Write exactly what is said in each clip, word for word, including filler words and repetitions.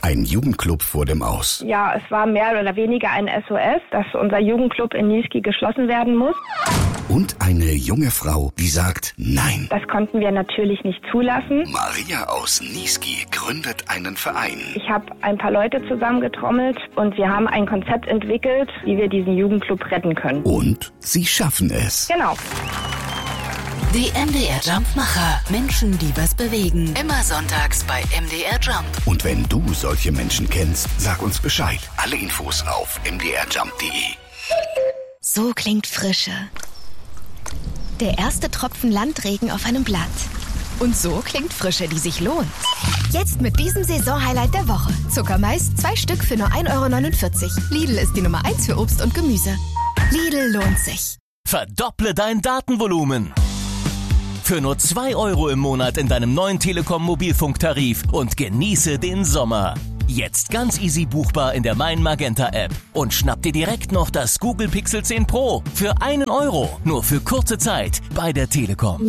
Ein Jugendclub vor dem Aus. Ja, es war mehr oder weniger ein S O S, dass unser Jugendclub in Niesky geschlossen werden muss. Und eine junge Frau, die sagt Nein. Das konnten wir natürlich nicht zulassen. Maria aus Niesky gründet einen Verein. Ich habe ein paar Leute zusammengetrommelt und wir haben ein Konzept entwickelt, wie wir diesen Jugendclub retten können. Und sie schaffen es. Genau. Die M D R Jump-Macher. Menschen, die was bewegen. Immer sonntags bei M D R Jump. Und wenn du solche Menschen kennst, sag uns Bescheid. Alle Infos auf m d r jump punkt d e. So klingt Frische. Der erste Tropfen Landregen auf einem Blatt. Und so klingt Frische, die sich lohnt. Jetzt mit diesem Saisonhighlight der Woche. Zuckermais, zwei Stück für nur ein Euro neunundvierzig. Lidl ist die Nummer eins für Obst und Gemüse. Lidl lohnt sich. Verdopple dein Datenvolumen. Für nur zwei Euro im Monat in deinem neuen Telekom-Mobilfunktarif und genieße den Sommer. Jetzt ganz easy buchbar in der Mein Magenta App. Und schnapp dir direkt noch das Google Pixel zehn Pro für einen Euro. Nur für kurze Zeit bei der Telekom.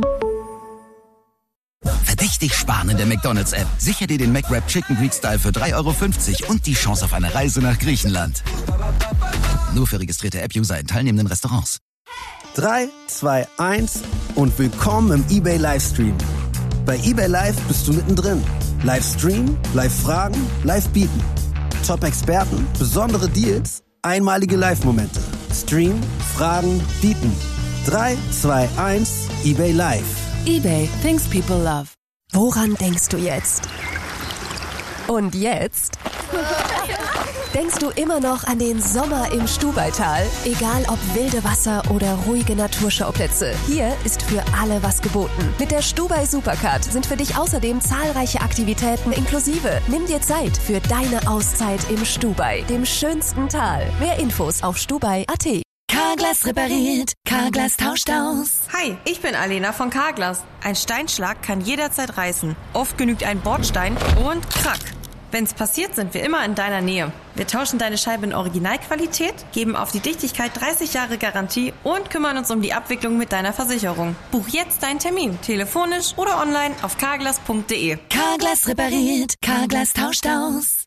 Verdächtig sparen in der McDonald's-App. Sicher dir den McWrap Chicken Greek Style für drei Euro fünfzig und die Chance auf eine Reise nach Griechenland. Nur für registrierte App-User in teilnehmenden Restaurants. drei, zwei, eins und willkommen im eBay Livestream. Bei eBay Live bist du mittendrin. Livestream, Live-Fragen, Live-Bieten. Top-Experten, besondere Deals, einmalige Live-Momente. Stream, Fragen, Bieten. drei, zwei, eins, eBay Live. eBay, things people love. Woran denkst du jetzt? Und jetzt? Denkst du immer noch an den Sommer im Stubaital? Egal ob wilde Wasser oder ruhige Naturschauplätze, hier ist für alle was geboten. Mit der Stubai Supercard sind für dich außerdem zahlreiche Aktivitäten inklusive. Nimm dir Zeit für deine Auszeit im Stubai, dem schönsten Tal. Mehr Infos auf stubai punkt a t. Carglass repariert, Carglass tauscht aus. Hi, ich bin Alena von Carglass. Ein Steinschlag kann jederzeit reißen. Oft genügt ein Bordstein und krack. Wenn's passiert, sind wir immer in deiner Nähe. Wir tauschen deine Scheibe in Originalqualität, geben auf die Dichtigkeit dreißig Jahre Garantie und kümmern uns um die Abwicklung mit deiner Versicherung. Buch jetzt deinen Termin, telefonisch oder online auf carglass punkt d e. Carglass repariert, Carglass tauscht aus.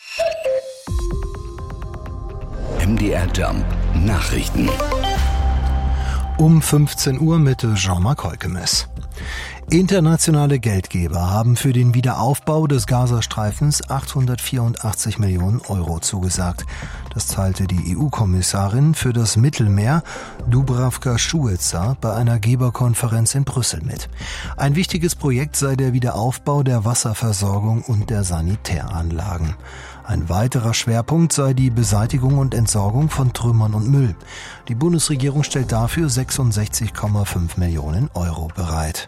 M D R Jump Nachrichten. Um fünfzehn Uhr mit Jean-Marc Heukemes. Internationale Geldgeber haben für den Wiederaufbau des Gazastreifens achthundertvierundachtzig Millionen Euro zugesagt. Das teilte die E U-Kommissarin für das Mittelmeer, Dubravka Šuica, bei einer Geberkonferenz in Brüssel mit. Ein wichtiges Projekt sei der Wiederaufbau der Wasserversorgung und der Sanitäranlagen. Ein weiterer Schwerpunkt sei die Beseitigung und Entsorgung von Trümmern und Müll. Die Bundesregierung stellt dafür sechsundsechzig Komma fünf Millionen Euro bereit.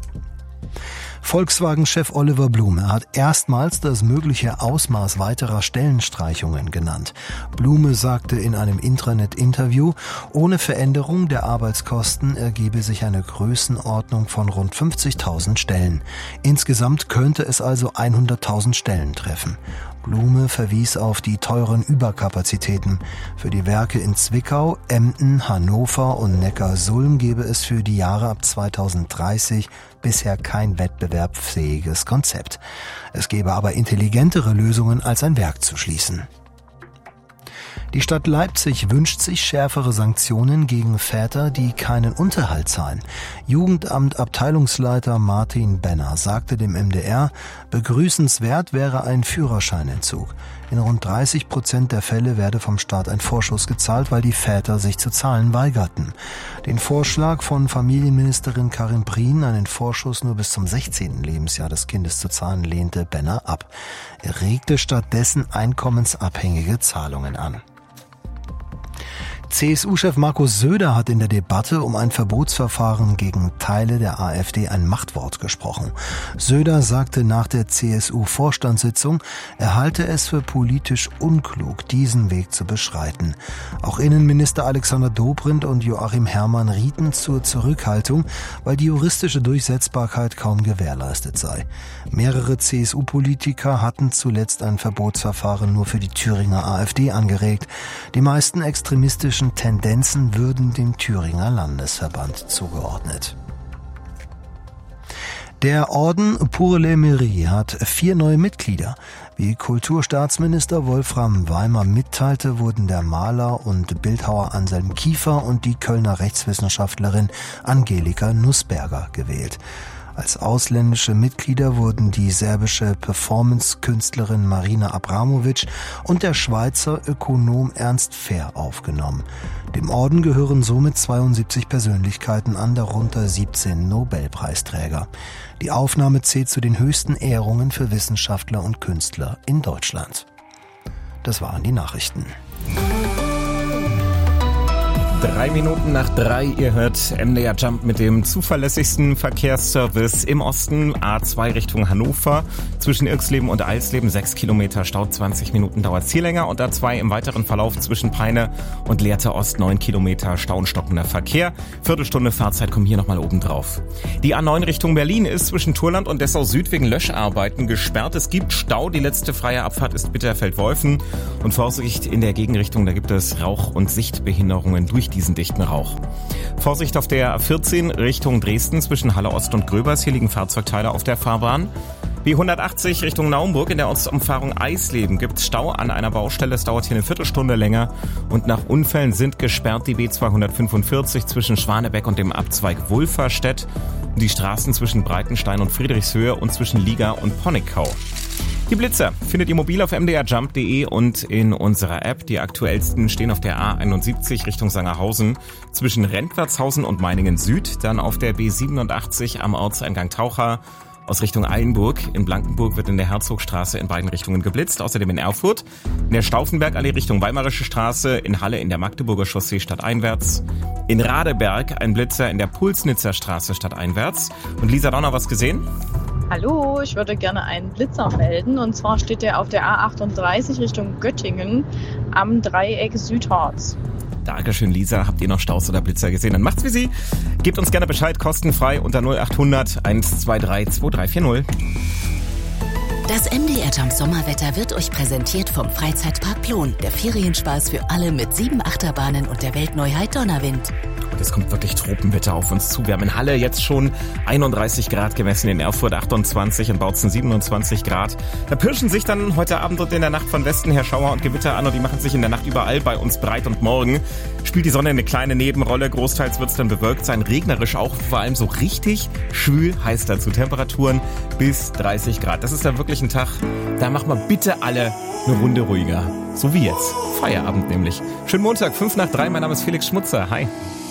Volkswagen-Chef Oliver Blume hat erstmals das mögliche Ausmaß weiterer Stellenstreichungen genannt. Blume sagte in einem Intranet-Interview, ohne Veränderung der Arbeitskosten ergebe sich eine Größenordnung von rund fünfzigtausend Stellen. Insgesamt könnte es also hunderttausend Stellen treffen. Blume verwies auf die teuren Überkapazitäten. Für die Werke in Zwickau, Emden, Hannover und Neckarsulm gebe es für die Jahre ab zweitausenddreißig bisher kein wettbewerbsfähiges Konzept. Es gäbe aber intelligentere Lösungen, als ein Werk zu schließen. Die Stadt Leipzig wünscht sich schärfere Sanktionen gegen Väter, die keinen Unterhalt zahlen. Jugendamt-Abteilungsleiter Martin Benner sagte dem M D R, begrüßenswert wäre ein Führerscheinentzug. In rund dreißig Prozent der Fälle werde vom Staat ein Vorschuss gezahlt, weil die Väter sich zu zahlen weigerten. Den Vorschlag von Familienministerin Karin Prien, einen Vorschuss nur bis zum sechzehnten Lebensjahr des Kindes zu zahlen, lehnte Benner ab. Er regte stattdessen einkommensabhängige Zahlungen an. C S U-Chef Markus Söder hat in der Debatte um ein Verbotsverfahren gegen Teile der AfD ein Machtwort gesprochen. Söder sagte nach der C S U-Vorstandssitzung, er halte es für politisch unklug, diesen Weg zu beschreiten. Auch Innenminister Alexander Dobrindt und Joachim Herrmann rieten zur Zurückhaltung, weil die juristische Durchsetzbarkeit kaum gewährleistet sei. Mehrere C S U-Politiker hatten zuletzt ein Verbotsverfahren nur für die Thüringer AfD angeregt. Die meisten extremistischen Tendenzen würden dem Thüringer Landesverband zugeordnet. Der Orden Pour le Mérite hat vier neue Mitglieder. Wie Kulturstaatsminister Wolfram Weimer mitteilte, wurden der Maler und Bildhauer Anselm Kiefer und die Kölner Rechtswissenschaftlerin Angelika Nussberger gewählt. Als ausländische Mitglieder wurden die serbische Performance-Künstlerin Marina Abramovic und der Schweizer Ökonom Ernst Fehr aufgenommen. Dem Orden gehören somit zweiundsiebzig Persönlichkeiten an, darunter siebzehn Nobelpreisträger. Die Aufnahme zählt zu den höchsten Ehrungen für Wissenschaftler und Künstler in Deutschland. Das waren die Nachrichten. Drei Minuten nach drei, ihr hört M D R Jump mit dem zuverlässigsten Verkehrsservice im Osten. A zwei Richtung Hannover, zwischen Irxleben und Eilsleben, sechs Kilometer Stau, zwanzig Minuten dauert es hier länger. Und A zwei im weiteren Verlauf zwischen Peine und Lehrte Ost, neun Kilometer Stau und stockender Verkehr. Viertelstunde Fahrzeit kommen hier nochmal oben drauf. Die A neun Richtung Berlin ist zwischen Turland und Dessau Süd wegen Löscharbeiten gesperrt. Es gibt Stau, die letzte freie Abfahrt ist Bitterfeld-Wolfen. Und Vorsicht in der Gegenrichtung, da gibt es Rauch- und Sichtbehinderungen durch diesen dichten Rauch. Vorsicht auf der A vierzehn Richtung Dresden zwischen Halle Ost und Gröbers. Hier liegen Fahrzeugteile auf der Fahrbahn. B hundertachtzig Richtung Naumburg in der Ostumfahrung Eisleben gibt es Stau an einer Baustelle. Es dauert hier eine Viertelstunde länger. Und nach Unfällen sind gesperrt die B zweihundertfünfundvierzig zwischen Schwanebeck und dem Abzweig Wulferstedt. Die Straßen zwischen Breitenstein und Friedrichshöhe und zwischen Liga und Ponickau. Die Blitzer findet ihr mobil auf m d r jump punkt d e und in unserer App. Die aktuellsten stehen auf der A einundsiebzig Richtung Sangerhausen zwischen Rentwertshausen und Meiningen Süd. Dann auf der B siebenundachtzig am Ortseingang Taucher aus Richtung Eilenburg. In Blankenburg wird in der Herzogstraße in beiden Richtungen geblitzt. Außerdem in Erfurt, in der Stauffenbergallee Richtung Weimarische Straße, in Halle in der Magdeburger Chaussee stadteinwärts. In Radeberg ein Blitzer in der Pulsnitzer Straße stadteinwärts. Und Lisa, da noch was gesehen? Hallo, ich würde gerne einen Blitzer melden. Und zwar steht der auf der A achtunddreißig Richtung Göttingen am Dreieck Südharz. Dankeschön, Lisa. Habt ihr noch Staus oder Blitzer gesehen? Dann macht's wie Sie. Gebt uns gerne Bescheid, kostenfrei unter null achthundert eins zwei drei zwei drei vier null. Das M D R Jump Sommerwetter wird euch präsentiert vom Freizeitpark Plon. Der Ferienspaß für alle mit sieben Achterbahnen und der Weltneuheit Donnerwind. Und es kommt wirklich Tropenwetter auf uns zu. Wir haben in Halle jetzt schon einunddreißig Grad gemessen, in Erfurt achtundzwanzig, in Bautzen siebenundzwanzig Grad. Da pirschen sich dann heute Abend und in der Nacht von Westen her Schauer und Gewitter an und die machen sich in der Nacht überall bei uns breit. Und morgen spielt die Sonne eine kleine Nebenrolle. Großteils wird es dann bewölkt sein, regnerisch auch, vor allem so richtig schwül heiß dazu. Temperaturen bis dreißig Grad. Das ist dann wirklich ein Tag, da machen wir bitte alle eine Runde ruhiger. So wie jetzt. Feierabend nämlich. Schönen Montag, fünf nach drei. Mein Name ist Felix Schmutzer. Hi.